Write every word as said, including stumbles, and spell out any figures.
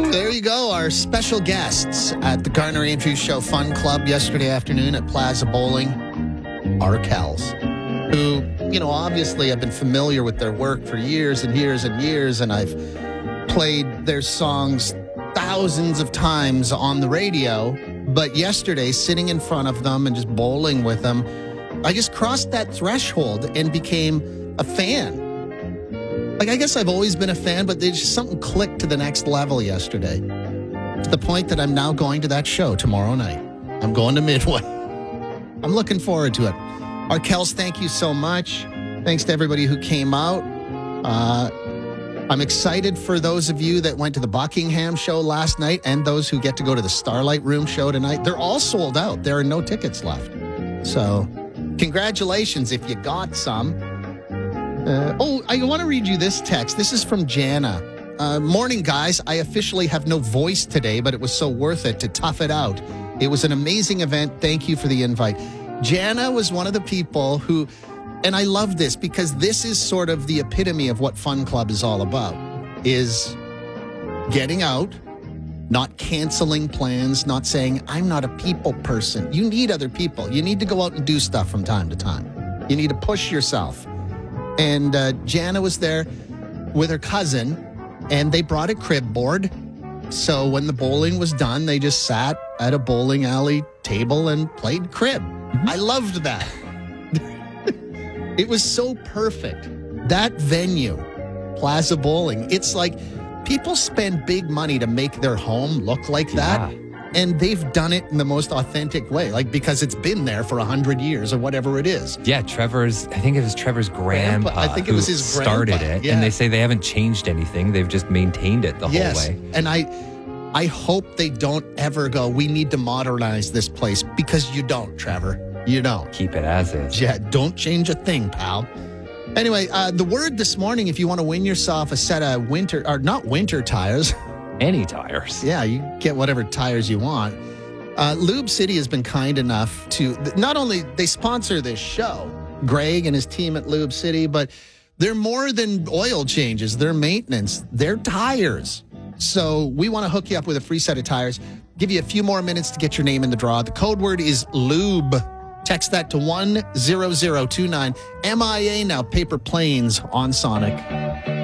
There you go. Our special guests at the Garner Andrews Show Fun Club yesterday afternoon at Plaza Bowling, Arkells, who, you know, obviously I've been familiar with their work for years and years and years, and I've played their songs thousands of times on the radio. But yesterday, sitting in front of them and just bowling with them, I just crossed that threshold and became a fan. Like, I guess I've always been a fan, but there's just something clicked to the next level yesterday. To the point that I'm now going to that show tomorrow night. I'm going to Midway. I'm looking forward to it. Arkells, thank you so much. Thanks to everybody who came out. Uh, I'm excited for those of you that went to the Buckingham show last night and those who get to go to the Starlight Room show tonight. They're all sold out. There are no tickets left. So, congratulations if you got some. Uh, oh, I want to read you this text. This is from Jana. Uh, morning, guys. I officially have no voice today, but it was so worth it to tough it out. It was an amazing event. Thank you for the invite. Jana was one of the people who, and I love this because this is sort of the epitome of what Fun Club is all about, is getting out, not canceling plans, not saying, I'm not a people person. You need other people. You need to go out and do stuff from time to time. You need to push yourself. And uh, Jana was there with her cousin, and they brought a crib board. So when the bowling was done, they just sat at a bowling alley table and played crib. Mm-hmm. I loved that. It was so perfect. That venue, Plaza Bowling, it's like people spend big money to make their home look like that. Yeah. And they've done it in the most authentic way, like because it's been there for a hundred years or whatever it is. Yeah, Trevor's, I think it was Trevor's grandpa, grandpa I think it was his started grandpa. it. Yeah. And they say they haven't changed anything. They've just maintained it the yes. whole way. And I, I hope they don't ever go, we need to modernize this place, because you don't, Trevor. You don't. Keep it as is. Yeah, don't change a thing, pal. Anyway, uh, the word this morning, if you want to win yourself a set of winter, or not winter tires, any tires. Yeah, you get whatever tires you want. Uh, Lube City has been kind enough to, not only they sponsor this show, Greg and his team at Lube City, but they're more than oil changes. They're maintenance. They're tires. So we want to hook you up with a free set of tires. Give you a few more minutes to get your name in the draw. The code word is LUBE. Text that to one zero zero two nine. M I A now, Paper Planes on Sonic.